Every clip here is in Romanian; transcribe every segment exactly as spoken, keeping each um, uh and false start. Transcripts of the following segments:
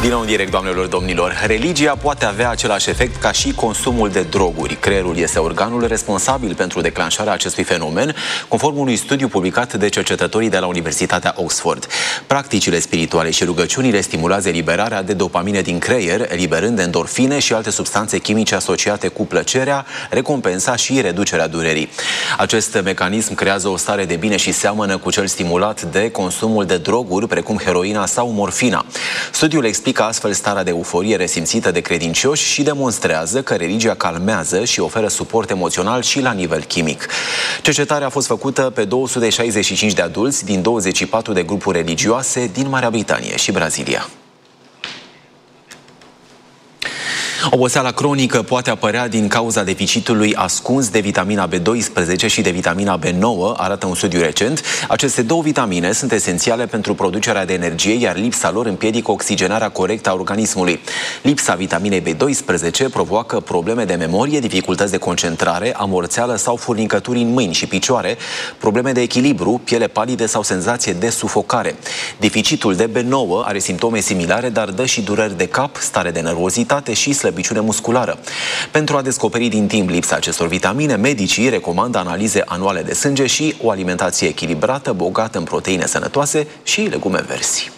Bine în direct, doamnelor, domnilor. Religia poate avea același efect ca și consumul de droguri. Creierul este organul responsabil pentru declanșarea acestui fenomen, conform unui studiu publicat de cercetătorii de la Universitatea Oxford. Practicile spirituale și rugăciunile stimulează eliberarea de dopamine din creier, eliberând endorfine și alte substanțe chimice asociate cu plăcerea, recompensa și reducerea durerii. Acest mecanism creează o stare de bine și seamănă cu cel stimulat de consumul de droguri, precum heroina sau morfina. Studiul explică astfel starea de euforie resimțită de credincioși și demonstrează că religia calmează și oferă suport emoțional și la nivel chimic. Cercetarea a fost făcută pe două sute șaizeci și cinci de adulți din douăzeci și patru de grupuri religioase din Marea Britanie și Brazilia. Oboseala cronică poate apărea din cauza deficitului ascuns de vitamina B doisprezece și de vitamina B nouă, arată un studiu recent. Aceste două vitamine sunt esențiale pentru producerea de energie, iar lipsa lor împiedică oxigenarea corectă a organismului. Lipsa vitaminei B doisprezece provoacă probleme de memorie, dificultăți de concentrare, amorțeală sau furnicături în mâini și picioare, probleme de echilibru, piele palidă sau senzație de sufocare. Deficitul de B nouă are simptome similare, dar dă și dureri de cap, stare de nervozitate și slăbiciune musculară. Pentru a descoperi din timp lipsa acestor vitamine, medicii recomandă analize anuale de sânge și o alimentație echilibrată, bogată în proteine sănătoase și legume verzi.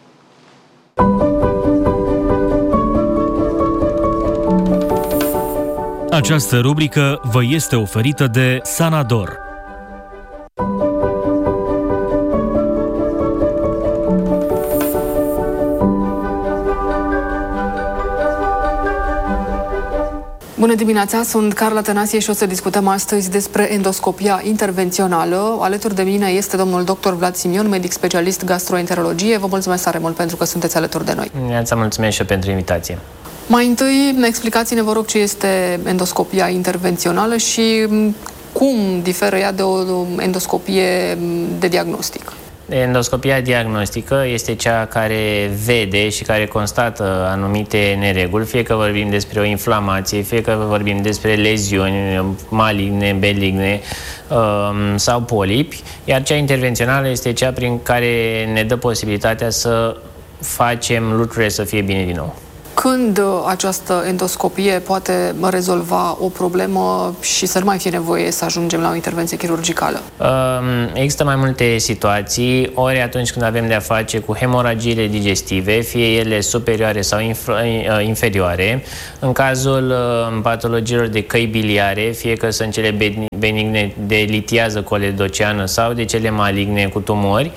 Această rubrică vă este oferită de Sanador. Bună dimineața, sunt Carla Tănasie și o să discutăm astăzi despre endoscopia intervențională. Alături de mine este domnul doctor Vlad Simion, medic specialist gastroenterologie. Vă mulțumesc tare mult pentru că sunteți alături de noi. Îți mulțumesc și eu pentru invitație. Mai întâi, explicați-ne, vă rog, ce este endoscopia intervențională și cum diferă ea de o endoscopie de diagnostic. Endoscopia diagnostică este cea care vede și care constată anumite nereguli, fie că vorbim despre o inflamație, fie că vorbim despre leziuni maligne, benigne um, sau polipi, iar cea intervențională este cea prin care ne dă posibilitatea să facem lucrurile să fie bine din nou. Când această endoscopie poate rezolva o problemă și să nu mai fie nevoie să ajungem la o intervenție chirurgicală? Există mai multe situații, ori atunci când avem de-a face cu hemoragiile digestive, fie ele superioare sau inferioare, în cazul patologiilor de căi biliare, fie că sunt cele benigne de litiază coledoceană sau de cele maligne cu tumori,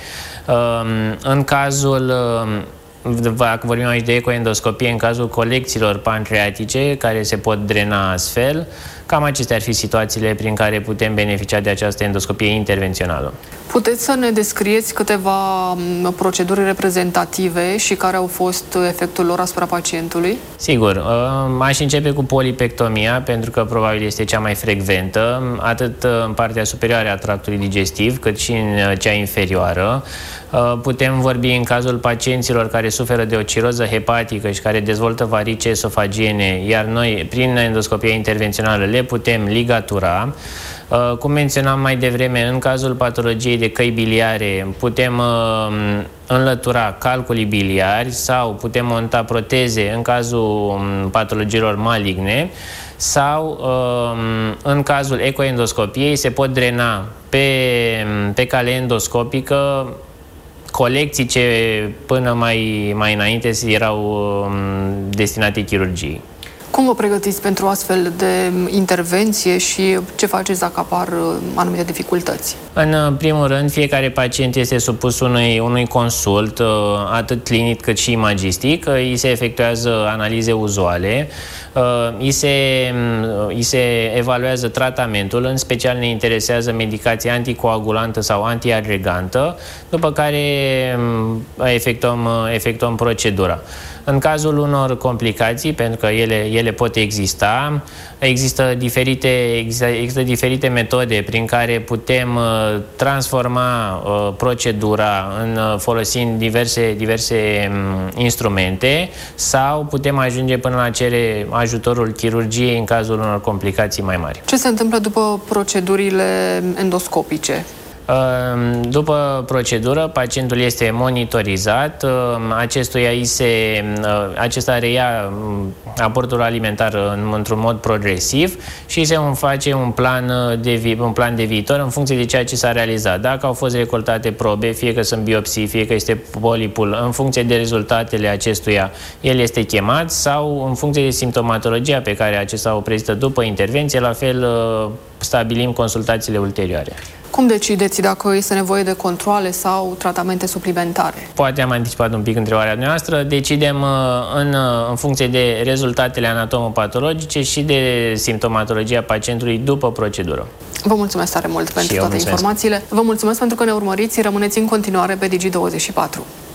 în cazul Dacă vorbim aici de ecoendoscopie, în cazul colecțiilor pancreatice care se pot drena astfel, cam acestea ar fi situațiile prin care putem beneficia de această endoscopie intervențională. Puteți să ne descrieți câteva proceduri reprezentative și care au fost efectul lor asupra pacientului? Sigur. Aș începe cu polipectomia, pentru că probabil este cea mai frecventă, atât în partea superioară a tractului digestiv, cât și în cea inferioară. Putem vorbi în cazul pacienților care suferă de o ciroză hepatică și care dezvoltă varice esofagiene, iar noi, prin endoscopia intervențională, le putem ligatura. Cum menționam mai devreme, în cazul patologiei de căi biliare putem uh, înlătura calculii biliari sau putem monta proteze în cazul um, patologiilor maligne sau uh, în cazul ecoendoscopiei se pot drena pe, pe cale endoscopică colecții ce până mai, mai înainte erau um, destinate chirurgiei. Cum vă pregătiți pentru astfel de intervenție și ce faceți dacă apar anumite dificultăți? În primul rând, fiecare pacient este supus unui, unui consult, atât clinic cât și imagistic. Îi se efectuează analize uzuale, îi se, îi se evaluează tratamentul, în special ne interesează medicația anticoagulantă sau antiagregantă, după care efectuăm, efectuăm procedura. În cazul unor complicații, pentru că ele, ele pot exista, există diferite, există, există diferite metode prin care putem uh, transforma uh, procedura în, uh, folosind diverse, diverse um, instrumente sau putem ajunge până la cere ajutorul chirurgiei în cazul unor complicații mai mari. Ce se întâmplă după procedurile endoscopice? După procedură, pacientul este monitorizat, acestuia îi se, acesta reia aportul alimentar într-un mod progresiv și se face un plan de, un plan de viitor în funcție de ceea ce s-a realizat. Dacă au fost recoltate probe, fie că sunt biopsii, fie că este polipul, în funcție de rezultatele acestuia, el este chemat, sau în funcție de simptomatologia pe care acesta o prezintă după intervenție, la fel stabilim consultațiile ulterioare. Cum decideți dacă este nevoie de controale sau tratamente suplimentare? Poate am anticipat un pic întrebarea noastră. Decidem în, în funcție de rezultatele anatomopatologice și de simptomatologia pacientului după procedură. Vă mulțumesc tare mult pentru toate informațiile. Vă mulțumesc pentru că ne urmăriți. Rămâneți în continuare pe Digi douăzeci și patru.